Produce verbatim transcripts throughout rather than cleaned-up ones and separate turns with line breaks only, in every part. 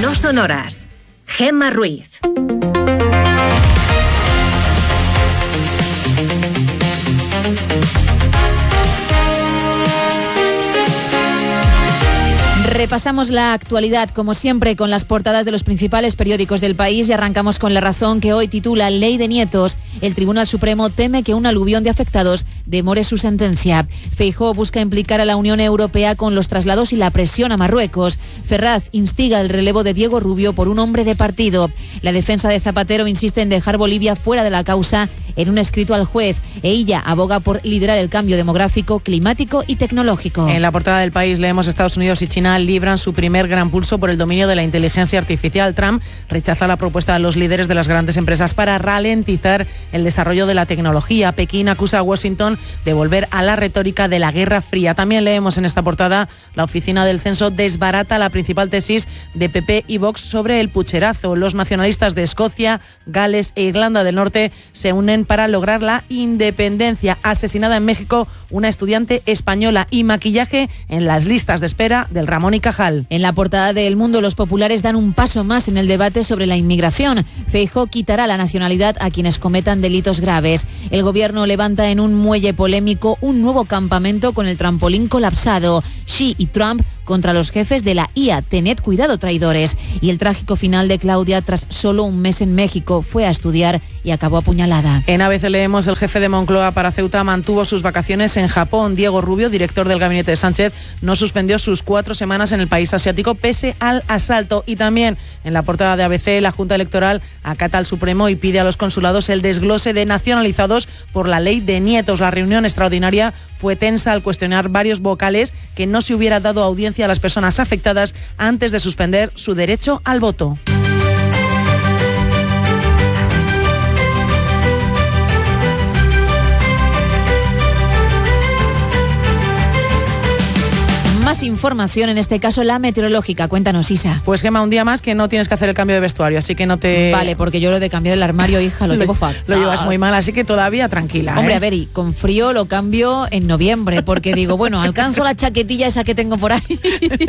No sonoras. Gemma Ruiz.
Repasamos la actualidad, como siempre, con las portadas de los principales periódicos del país y arrancamos con La Razón, que hoy titula Ley de Nietos. El Tribunal Supremo teme que un aluvión de afectados demore su sentencia. Feijóo busca implicar a la Unión Europea con los traslados y la presión a Marruecos. Ferraz instiga el relevo de Diego Rubio por un hombre de partido. La defensa de Zapatero insiste en dejar Bolivia fuera de la causa en un escrito al juez. E ella aboga por liderar el cambio demográfico, climático y tecnológico.
En la portada del país leemos Estados Unidos y China libran su primer gran pulso por el dominio de la inteligencia artificial. Trump rechaza la propuesta de los líderes de las grandes empresas para ralentizar el desarrollo de la tecnología. Pekín acusa a Washington de volver a la retórica de la Guerra Fría. También leemos en esta portada: la oficina del censo desbarata la principal tesis de P P y Vox sobre el pucherazo. Los nacionalistas de Escocia, Gales e Irlanda del Norte se unen para lograr la independencia. Asesinada en México una estudiante española y maquillaje en las listas de espera del Ramón y Cajal.
En la portada de El Mundo, los populares dan un paso más en el debate sobre la inmigración. Feijóo quitará la nacionalidad a quienes cometan delitos graves. El gobierno levanta en un muelle polémico un nuevo campamento con el trampolín colapsado. Xi y Trump contra los jefes de la I A. Tened cuidado, traidores. Y el trágico final de Claudia tras solo un mes en México. Fue a estudiar y acabó apuñalada.
En A B C leemos: el jefe de Moncloa para Ceuta mantuvo sus vacaciones en Japón. Diego Rubio, director del gabinete de Sánchez, no suspendió sus cuatro semanas en el país asiático pese al asalto. Y también en la portada de A B C, la Junta Electoral acata al Supremo y pide a los consulados el desglose de nacionalizados por la ley de nietos. La reunión extraordinaria fue tensa al cuestionar varios vocales que no se hubiera dado audiencia a las personas afectadas antes de suspender su derecho al voto.
Más información, en este caso la meteorológica. Cuéntanos, Isa.
Pues, Gemma, un día más que no tienes que hacer el cambio de vestuario, así que no te...
Vale, porque yo lo de cambiar el armario, hija, lo llevo fatal.
Lo llevas muy mal, así que todavía tranquila.
Hombre,
¿eh?
a ver, y con frío lo cambio en noviembre, porque digo, bueno, alcanzo la chaquetilla esa que tengo por ahí.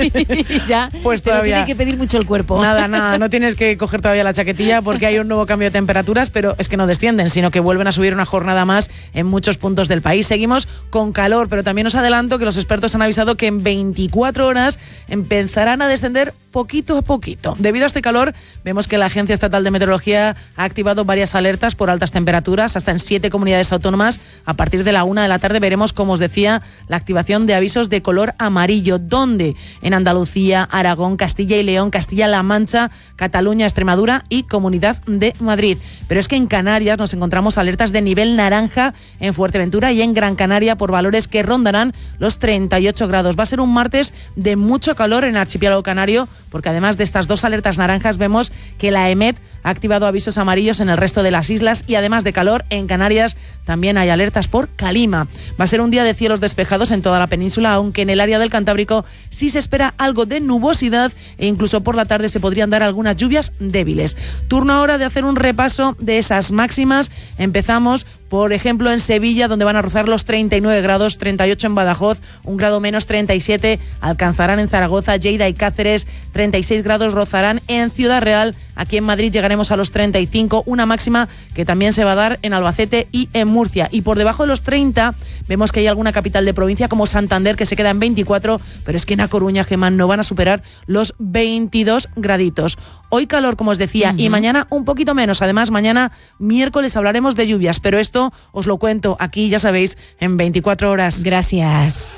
Ya,
pues
pero
todavía
tiene que pedir mucho el cuerpo.
Nada, nada, no tienes que coger todavía la chaquetilla porque hay un nuevo cambio de temperaturas, pero es que no descienden, sino que vuelven a subir una jornada más en muchos puntos del país. Seguimos con calor, pero también os adelanto que los expertos han avisado que en veinticuatro horas empezarán a descender poquito a poquito. Debido a este calor, vemos que la Agencia Estatal de Meteorología ha activado varias alertas por altas temperaturas, hasta en siete comunidades autónomas. A partir de la una de la tarde veremos, como os decía, la activación de avisos de color amarillo, donde en Andalucía, Aragón, Castilla y León, Castilla-La Mancha, Cataluña, Extremadura y Comunidad de Madrid. Pero es que en Canarias nos encontramos alertas de nivel naranja en Fuerteventura y en Gran Canaria por valores que rondarán los treinta y ocho grados. Va a ser un martes de mucho calor en el archipiélago canario, porque además de estas dos alertas naranjas vemos que la EMET ha activado avisos amarillos en el resto de las islas y además de calor en Canarias también hay alertas por calima. Va a ser un día de cielos despejados en toda la península, aunque en el área del Cantábrico sí se espera algo de nubosidad e incluso por la tarde se podrían dar algunas lluvias débiles. Turno ahora de hacer un repaso de esas máximas. Empezamos por ejemplo en Sevilla, donde van a rozar los treinta y nueve grados, treinta y ocho en Badajoz, un grado menos, treinta y siete alcanzarán en Zaragoza, Lleida y Cáceres, treinta y seis grados rozarán en Ciudad Real. Aquí en Madrid llegaremos a los treinta y cinco, una máxima que también se va a dar en Albacete y en Murcia. Y por debajo de los treinta vemos que hay alguna capital de provincia como Santander que se queda en veinticuatro, pero es que en A Coruña, Gemma, no van a superar los veintidós graditos. Hoy calor, como os decía, uh-huh. y mañana un poquito menos. Además, mañana miércoles hablaremos de lluvias, pero esto os lo cuento aquí, ya sabéis, en veinticuatro horas.
Gracias.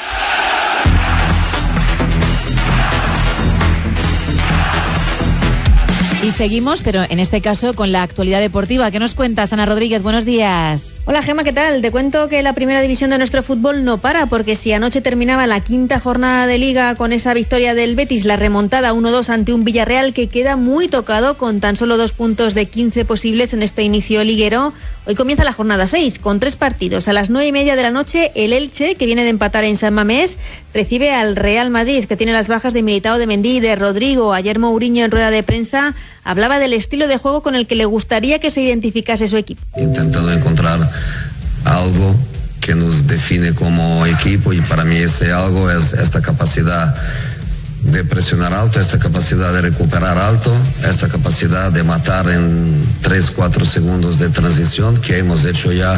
Y seguimos, pero en este caso con la actualidad deportiva. ¿Qué nos cuentas, Ana Rodríguez? Buenos días.
Hola, Gemma, ¿qué tal? Te cuento que la primera división de nuestro fútbol no para, porque si anoche terminaba la quinta jornada de Liga con esa victoria del Betis, la remontada uno dos ante un Villarreal que queda muy tocado con tan solo dos puntos de quince posibles en este inicio liguero, hoy comienza la jornada seis con tres partidos. A las nueve y media de la noche, el Elche, que viene de empatar en San Mamés, recibe al Real Madrid, que tiene las bajas de Militao, de Mendy, de Rodrigo. Ayer Mourinho en rueda de prensa hablaba del estilo de juego con el que le gustaría que se identificase su equipo.
Intentando encontrar algo que nos define como equipo, y para mí ese algo es esta capacidad de presionar alto, esta capacidad de recuperar alto, esta capacidad de matar en tres cuatro segundos de transición que hemos hecho ya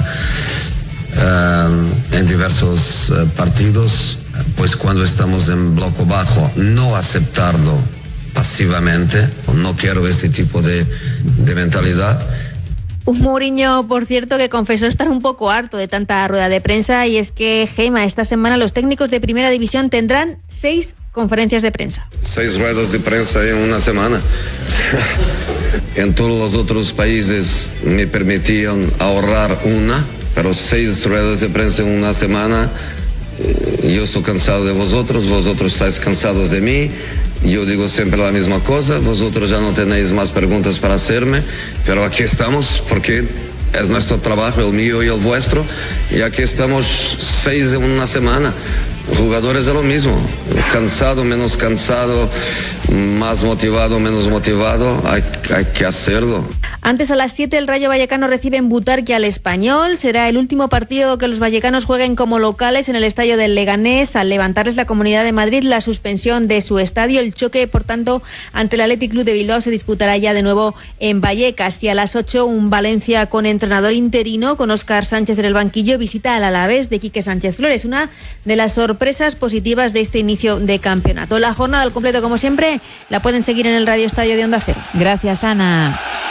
uh, en diversos uh, partidos, pues cuando estamos en bloque bajo, no aceptarlo pasivamente, no quiero este tipo de, de mentalidad.
Un Mourinho, por cierto, que confesó estar un poco harto de tanta rueda de prensa, y es que, Gema, esta semana los técnicos de Primera División tendrán seis conferencias de prensa.
Seis ruedas de prensa en una semana. En todos los otros países me permitían ahorrar una, pero seis ruedas de prensa en una semana. Yo estoy cansado de vosotros, vosotros estáis cansados de mí. Yo digo siempre la misma cosa, vosotros ya no tenéis más preguntas para hacerme, pero aquí estamos porque es nuestro trabajo, el mío y el vuestro, y aquí estamos seis en una semana. Jugadores es lo mismo, cansado, menos cansado, más motivado, menos motivado, hay, hay que hacerlo.
Antes, a las siete, el Rayo Vallecano recibe en Butarque al Español. Será el último partido que los vallecanos jueguen como locales en el estadio del Leganés, al levantarles la Comunidad de Madrid la suspensión de su estadio. El choque, por tanto, ante el Athletic Club de Bilbao se disputará ya de nuevo en Vallecas. Y a las ocho, un Valencia con entrenador interino, con Óscar Sánchez en el banquillo, visita al Alavés de Quique Sánchez Flores. Una de las sorpresas positivas de este inicio de campeonato. La jornada al completo, como siempre, la pueden seguir en el Radio Estadio de Onda Cero.
Gracias, Ana.